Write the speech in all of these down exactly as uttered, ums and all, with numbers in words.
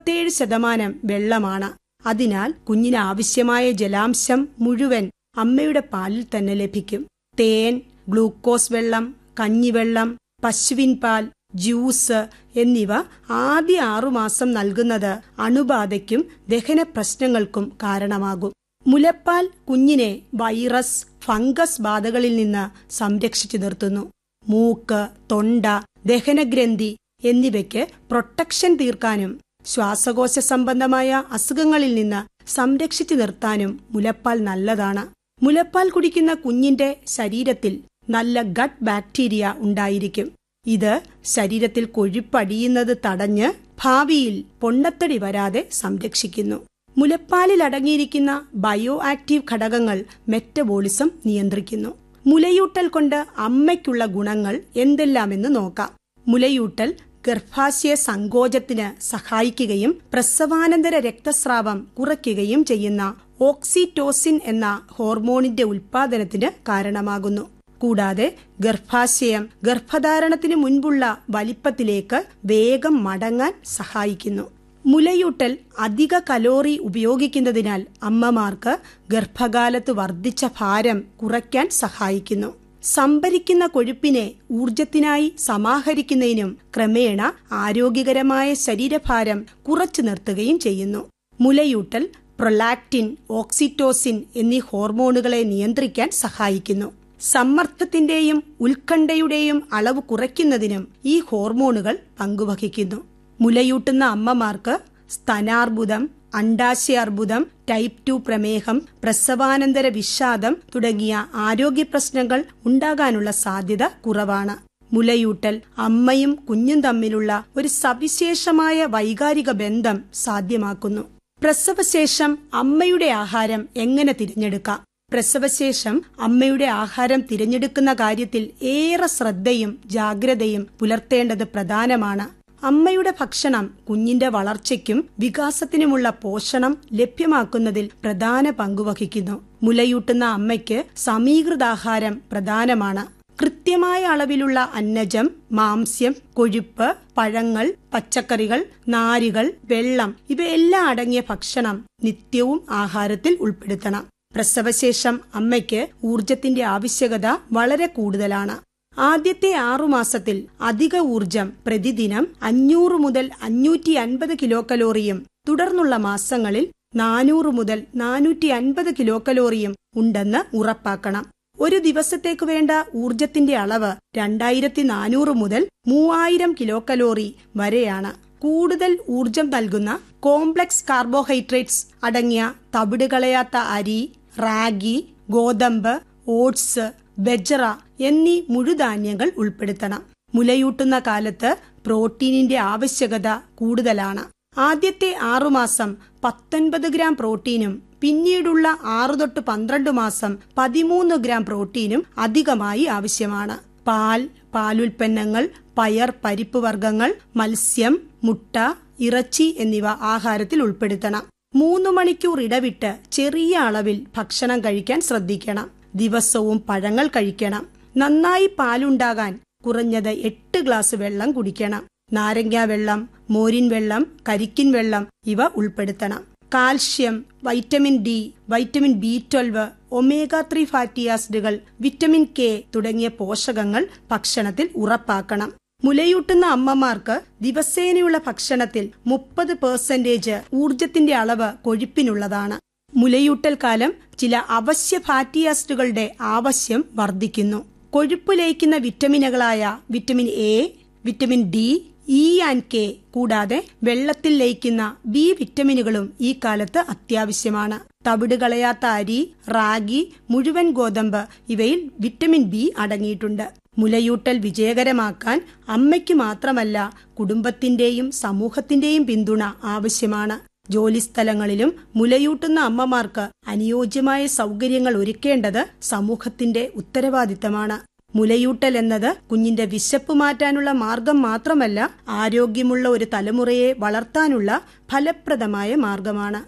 ഏഴ് ശതമാനം വെള്ളമാണ്. അതിനാൽ കുഞ്ഞിന് ആവശ്യമായ ജലാംശം മുഴുവൻ അമ്മയുടെ പാലിൽ തന്നെ ലഭിക്കും. തേൻ, ഗ്ലൂക്കോസ് വെള്ളം, കഞ്ഞിവെള്ളം, പശുവിൻ പാൽ, ജ്യൂസ് എന്നിവ ആദ്യ ആറുമാസം നൽകുന്നത് അണുബാധയ്ക്കും ദഹന പ്രശ്നങ്ങൾക്കും കാരണമാകും. മുലപ്പാൽ കുഞ്ഞിനെ വൈറസ്, ഫംഗസ് ബാധകളിൽ നിന്ന് സംരക്ഷിച്ചു നിർത്തുന്നു. മൂക്ക്, തൊണ്ട, ദഹനഗ്രന്ഥി എന്നിവയ്ക്ക് പ്രൊട്ടക്ഷൻ തീർക്കാനും ശ്വാസകോശ സംബന്ധമായ അസുഖങ്ങളിൽ നിന്ന് സംരക്ഷിച്ചു നിർത്താനും മുലപ്പാൽ നല്ലതാണ്. മുലപ്പാൽ കുടിക്കുന്ന കുഞ്ഞിന്റെ ശരീരത്തിൽ നല്ല ഗട്ട് ബാക്ടീരിയ ഉണ്ടായിരിക്കും. ഇത് ശരീരത്തിൽ കൊഴുപ്പടിയുന്നത് തടഞ്ഞ് ഭാവിയിൽ പൊണ്ണത്തടി വരാതെ സംരക്ഷിക്കുന്നു. മുലപ്പാലിൽ അടങ്ങിയിരിക്കുന്ന ബയോ ആക്റ്റീവ് ഘടകങ്ങൾ മെറ്റബോളിസം നിയന്ത്രിക്കുന്നു. മുലയൂട്ടൽ കൊണ്ട് അമ്മയ്ക്കുള്ള ഗുണങ്ങൾ എന്തെല്ലാമെന്ന് നോക്കാം. മുലയൂട്ടൽ ഗർഭാശയ സങ്കോചത്തിന് സഹായിക്കുകയും പ്രസവാനന്തര രക്തസ്രാവം കുറയ്ക്കുകയും ചെയ്യുന്ന ഓക്സിറ്റോസിൻ എന്ന ഹോർമോണിന്റെ ഉൽപാദനത്തിന് കാരണമാകുന്നു. കൂടാതെ ഗർഭാശയം ഗർഭധാരണത്തിന് മുൻപുള്ള വലിപ്പത്തിലേക്ക് വേഗം മടങ്ങാൻ സഹായിക്കുന്നു. മുലയൂട്ടൽ അധിക കലോറി ഉപയോഗിക്കുന്നതിനാൽ അമ്മമാർക്ക് ഗർഭകാലത്ത് വർദ്ധിച്ച ഭാരം കുറയ്ക്കാൻ സഹായിക്കുന്നു. സംഭരിക്കുന്ന കൊഴുപ്പിനെ ഊർജത്തിനായി സമാഹരിക്കുന്നതിനും ക്രമേണ ആരോഗ്യകരമായ ശരീരഭാരം കുറച്ചു നിർത്തുകയും ചെയ്യുന്നു. മുലയൂട്ടൽ പ്രൊലാക്റ്റിൻ, ഓക്സിറ്റോസിൻ എന്നീ ഹോർമോണുകളെ നിയന്ത്രിക്കാൻ സഹായിക്കുന്നു. സമ്മർദ്ദത്തിന്റെയും ഉത്കണ്ഠയുടെയും അളവ് കുറയ്ക്കുന്നതിനും ഈ ഹോർമോണുകൾ പങ്കുവഹിക്കുന്നു. മുലയൂട്ടുന്ന അമ്മമാർക്ക് സ്തനാർബുദം, അണ്ഡാശയാർബുദം, ടൈപ്പ് ടു പ്രമേഹം, പ്രസവാനന്തര വിഷാദം തുടങ്ങിയ ആരോഗ്യ പ്രശ്നങ്ങൾ ഉണ്ടാകാനുള്ള സാധ്യത കുറവാണ്. മുലയൂട്ടൽ അമ്മയും കുഞ്ഞും തമ്മിലുള്ള ഒരു സവിശേഷമായ വൈകാരിക ബന്ധം സാധ്യമാക്കുന്നു. പ്രസവശേഷം അമ്മയുടെ ആഹാരം എങ്ങനെ തിരഞ്ഞെടുക്കാം? പ്രസവശേഷം അമ്മയുടെ ആഹാരം തിരഞ്ഞെടുക്കുന്ന കാര്യത്തിൽ ഏറെ ശ്രദ്ധയും ജാഗ്രതയും പുലർത്തേണ്ടത് പ്രധാനമാണ്. അമ്മയുടെ ഭക്ഷണം കുഞ്ഞിന്റെ വളർച്ചയ്ക്കും വികാസത്തിനുമുള്ള പോഷണം ലഭ്യമാക്കുന്നതിൽ പ്രധാന പങ്കുവഹിക്കുന്നു. മുലയൂട്ടുന്ന അമ്മയ്ക്ക് സമീകൃതാഹാരം പ്രധാനമാണ്. കൃത്യമായ അളവിലുള്ള അന്നജം, മാംസ്യം, കൊഴുപ്പ്, പഴങ്ങൾ, പച്ചക്കറികൾ, നാരുകൾ, വെള്ളം ഇവയെല്ലാം അടങ്ങിയ ഭക്ഷണം നിത്യവും ആഹാരത്തിൽ ഉൾപ്പെടുത്തണം. പ്രസവശേഷം അമ്മയ്ക്ക് ഊർജത്തിന്റെ ആവശ്യകത വളരെ കൂടുതലാണ്. ആദ്യത്തെ ആറുമാസത്തിൽ അധിക ഊർജം പ്രതിദിനം അഞ്ഞൂറ് മുതൽ അഞ്ഞൂറ്റി അൻപത് കിലോ കലോറിയും തുടർന്നുള്ള മാസങ്ങളിൽ നാനൂറ് മുതൽ നാനൂറ്റി അൻപത് കിലോ കലോറിയും ഉണ്ടെന്ന് ഉറപ്പാക്കണം. ഒരു ദിവസത്തേക്ക് വേണ്ട ഊർജത്തിന്റെ അളവ് രണ്ടായിരത്തി നാനൂറ് മുതൽ മൂവായിരം കിലോ കലോറി വരെയാണ്. കൂടുതൽ ഊർജം നൽകുന്ന കോംപ്ലക്സ് കാർബോഹൈഡ്രേറ്റ്സ് അടങ്ങിയ തവിട് കളയാത്ത അരി, റാഗി, ഗോതമ്പ്, ഓട്സ്, ബജ്റ എന്നീ മുഴുധാന്യങ്ങൾ ഉൾപ്പെടുത്തണം. മുലയൂട്ടുന്ന കാലത്ത് പ്രോട്ടീനിന്റെ ആവശ്യകത കൂടുതലാണ്. ആദ്യത്തെ ആറുമാസം പത്തൊൻപത് ഗ്രാം പ്രോട്ടീനും പിന്നീടുള്ള ആറു തൊട്ട് പന്ത്രണ്ട് മാസം പതിമൂന്ന് ഗ്രാം പ്രോട്ടീനും അധികമായി ആവശ്യമാണ്. പാൽ, പാലുൽപ്പന്നങ്ങൾ, പയർ, പരിപ്പ് വർഗ്ഗങ്ങൾ, മത്സ്യം, മുട്ട, ഇറച്ചി എന്നിവ ആഹാരത്തിൽ ഉൾപ്പെടുത്തണം. മൂന്ന് മണിക്കൂർ ഇടവിട്ട് ചെറിയ അളവിൽ ഭക്ഷണം കഴിക്കാൻ ശ്രദ്ധിക്കണം. ദിവസവും പഴങ്ങൾ കഴിക്കണം. നന്നായി പാലുണ്ടാകാൻ കുറഞ്ഞത് എട്ട് ഗ്ലാസ് വെള്ളം കുടിക്കണം. നാരങ്ങാ വെള്ളം, മോരിൻ വെള്ളം, കരിക്കിൻ വെള്ളം ഇവ ഉൾപ്പെടുത്തണം. Calcium, vitamin D, vitamin B twelve, omega three fatty ആസിഡുകൾ, വിറ്റമിൻ കെ തുടങ്ങിയ പോഷകങ്ങൾ ഭക്ഷണത്തിൽ ഉറപ്പാക്കണം. മുലയൂട്ടുന്ന അമ്മമാർക്ക് ദിവസേനയുള്ള ഭക്ഷണത്തിൽ മുപ്പത് പെർസെന്റേജ് ഊർജത്തിന്റെ അളവ് കൊഴുപ്പിനുള്ളതാണ്. മുലയൂട്ടൽ കാലം ചില അവശ്യ ഫാറ്റി ആസിഡുകളുടെ ആവശ്യം വർദ്ധിക്കുന്നു. കൊഴുപ്പ് ലയിക്കുന്ന വിറ്റമിനുകളായ vitamin A, vitamin D, E and K കൂടാതെ വെള്ളത്തിൽ ലയിക്കുന്ന ബി വിറ്റമിനുകളും ഈ കാലത്ത് അത്യാവശ്യമാണ്. തവിട് കളയാത്ത അരി, റാഗി, മുഴുവൻ ഗോതമ്പ് ഇവയിൽ വിറ്റമിൻ ബി അടങ്ങിയിട്ടുണ്ട്. മുലയൂട്ടൽ വിജയകരമാക്കാൻ അമ്മയ്ക്ക് മാത്രമല്ല കുടുംബത്തിന്റെയും സമൂഹത്തിന്റെയും പിന്തുണ ആവശ്യമാണ്. ജോലിസ്ഥലങ്ങളിലും മുലയൂട്ടുന്ന അമ്മമാർക്ക് അനുയോജ്യമായ സൗകര്യങ്ങൾ ഒരുക്കേണ്ടത് സമൂഹത്തിന്റെ ഉത്തരവാദിത്തമാണ്. മുലയൂട്ടൽ എന്നത് കുഞ്ഞിന്റെ വിശപ്പ് മാറ്റാനുള്ള മാർഗം മാത്രമല്ല, ആരോഗ്യമുള്ള ഒരു തലമുറയെ വളർത്താനുള്ള ഫലപ്രദമായ മാർഗമാണ്.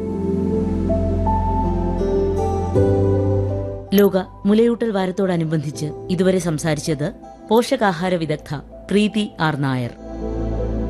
ലോക മുലയൂട്ടൽ വാരത്തോടനുബന്ധിച്ച് ഇതുവരെ സംസാരിച്ചത് പോഷകാഹാര വിദഗ്ധ പ്രീതി ആർ നായർ.